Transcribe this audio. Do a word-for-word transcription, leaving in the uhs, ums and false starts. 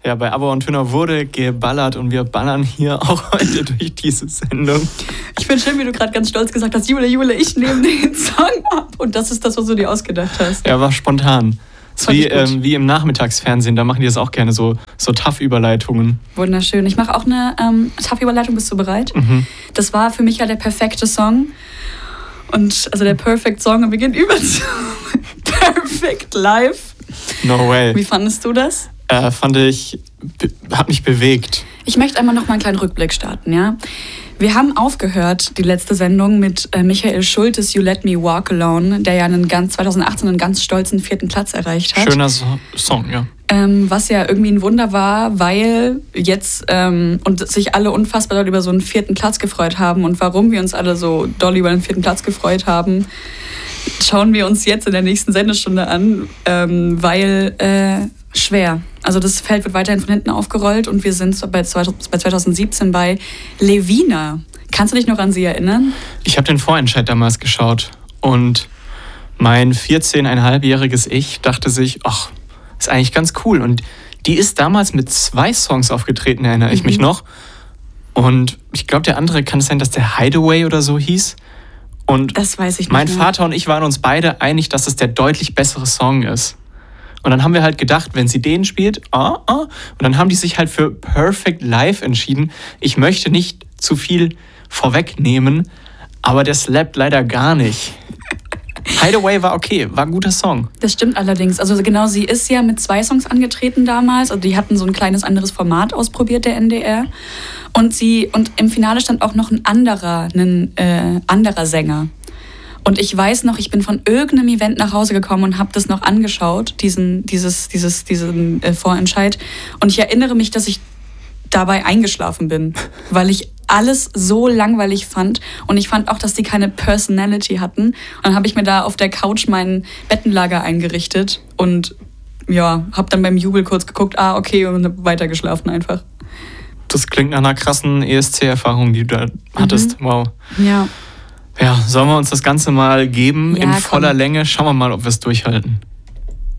Ja, bei Aber und Tönner wurde geballert und wir ballern hier auch heute durch diese Sendung. Ich finde schön, wie du gerade ganz stolz gesagt hast, Jule, Jule, ich nehme den Song ab. Und das ist das, was du dir ausgedacht hast. Ja, war spontan. Das wie, ähm, wie im Nachmittagsfernsehen, da machen die das auch gerne, so, so Tough-Überleitungen. Wunderschön. Ich mache auch eine ähm, Tough-Überleitung. Bist du bereit? Mhm. Das war für mich ja der perfekte Song. Und also der Perfect Song und wir gehen über zu Perfect Life. No way. Wie fandest du das? Äh, fand ich, be- hat mich bewegt. Ich möchte einmal noch mal einen kleinen Rückblick starten, ja. Wir haben aufgehört, die letzte Sendung, mit äh, Michael Schultes You Let Me Walk Alone, der ja einen ganz, zwanzig achtzehn einen ganz stolzen vierten Platz erreicht hat. Schöner so- Song, ja. Ähm, was ja irgendwie ein Wunder war, weil jetzt ähm, und sich alle unfassbar doll über so einen vierten Platz gefreut haben und warum wir uns alle so doll über den vierten Platz gefreut haben, schauen wir uns jetzt in der nächsten Sendestunde an, ähm, weil äh, schwer. Also das Feld wird weiterhin von hinten aufgerollt und wir sind bei zwanzig siebzehn bei Levina. Kannst du dich noch an sie erinnern? Ich habe den Vorentscheid damals geschaut und mein vierzehneinhalbjähriges Ich dachte sich, ach, ist eigentlich ganz cool. Und die ist damals mit zwei Songs aufgetreten, erinnere ich Mhm. mich noch. Und ich glaube, der andere, kann es sein, dass der Hideaway oder so hieß? Und Das weiß ich nicht mein mehr. Vater und ich waren uns beide einig, dass es der deutlich bessere Song ist. Und dann haben wir halt gedacht, wenn sie den spielt, ah, ah. Und dann haben die sich halt für Perfect Life entschieden. Ich möchte nicht zu viel vorwegnehmen, aber der slappt leider gar nicht. Hideaway war okay, war ein guter Song. Das stimmt allerdings. Also genau, sie ist ja mit zwei Songs angetreten damals. Also die hatten so ein kleines anderes Format ausprobiert, der N D R. Und sie und im Finale stand auch noch ein anderer, ein äh, anderer Sänger. Und ich weiß noch, ich bin von irgendeinem Event nach Hause gekommen und habe das noch angeschaut, diesen, dieses, dieses, diesen äh, Vorentscheid. Und ich erinnere mich, dass ich dabei eingeschlafen bin, weil ich alles so langweilig fand. Und ich fand auch, dass die keine Personality hatten. Und dann habe ich mir da auf der Couch mein Bettenlager eingerichtet und ja, habe dann beim Jubel kurz geguckt, ah, okay, und hab weitergeschlafen einfach. Das klingt nach einer krassen E S C-Erfahrung, die du da hattest. Mhm. Wow. Ja. Ja, sollen wir uns das Ganze mal geben Ja, in komm. voller Länge? Schauen wir mal, ob wir es durchhalten.